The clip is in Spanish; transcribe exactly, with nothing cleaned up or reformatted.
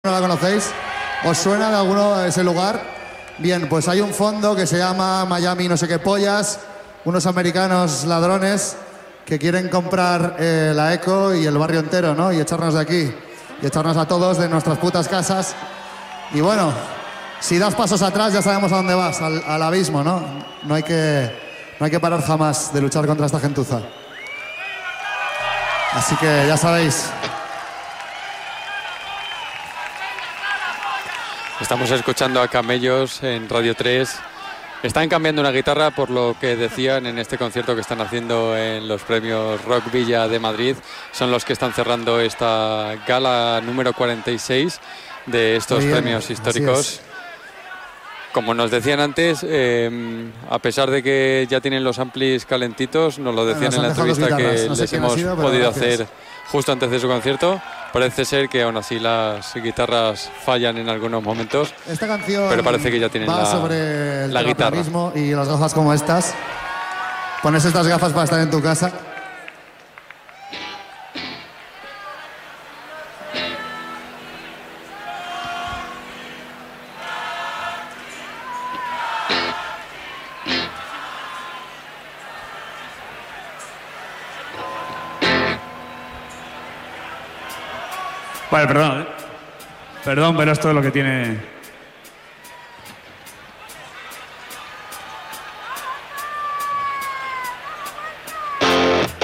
¿No la conocéis? ¿Os suena de alguno de ese lugar? Bien, pues hay un fondo que se llama Miami no sé qué pollas, unos americanos ladrones que quieren comprar eh, la Eco y el barrio entero, ¿no? Y echarnos de aquí, y echarnos a todos de nuestras putas casas. Y bueno, si das pasos atrás ya sabemos a dónde vas, al, al abismo, ¿no? No hay que, no hay que parar jamás de luchar contra esta gentuza. Así que ya sabéis. Estamos escuchando a Camellos en Radio tres. Están cambiando una guitarra por lo que decían en este concierto que están haciendo en los premios Rock Villa de Madrid. Son los que están cerrando esta gala número cuarenta y seis de estos Bien, premios históricos. Como nos decían antes, eh, a pesar de que ya tienen los amplis calentitos, nos lo decían bueno, en la entrevista que no sé les hemos sido, podido gracias. hacer justo antes de su concierto. Parece ser que aún así las guitarras fallan en algunos momentos. Esta canción pero parece que ya tienen va la, sobre el la guitarra. terraplanismo y las gafas como estas. Pones estas gafas para estar en tu casa. Vale, perdón. ¿eh? Perdón, pero esto es lo que tiene